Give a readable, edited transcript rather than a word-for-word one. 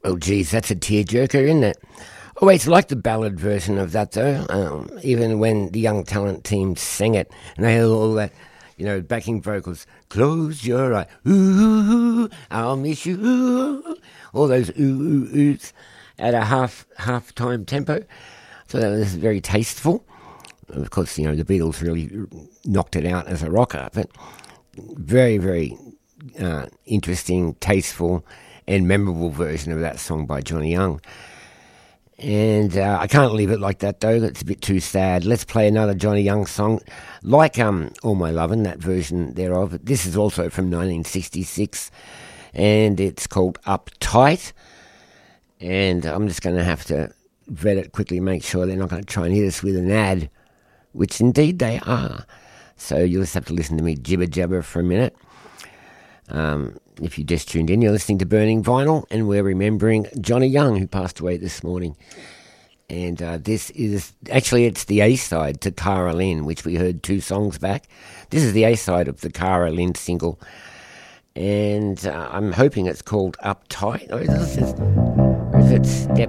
Oh, geez, that's a tearjerker, isn't it? Always liked the ballad version of that, though. Even when the Young Talent team sang it, and they had all that, backing vocals. Close your eye, ooh, I'll miss you, ooh. All those ooh, ooh, oohs at a half time tempo. So that was very tasteful. Of course, the Beatles really knocked it out as a rocker, but very, very interesting, tasteful, and memorable version of that song by Johnny Young. And I can't leave it like that, though. That's a bit too sad. Let's play another Johnny Young song, like All My Lovin', that version thereof. This is also from 1966, and it's called Uptight. And I'm just going to have to vet it quickly, make sure they're not going to try and hit us with an ad, which indeed they are. So you'll just have to listen to me jibber-jabber for a minute. If you just tuned in, you're listening to Burning Vinyl, and we're remembering Johnny Young, who passed away this morning. And this is, actually it's the A-side to Cara Lynn, which we heard 2 songs back. This is the A-side of the Cara Lynn single. And I'm hoping it's called Uptight, or is it Step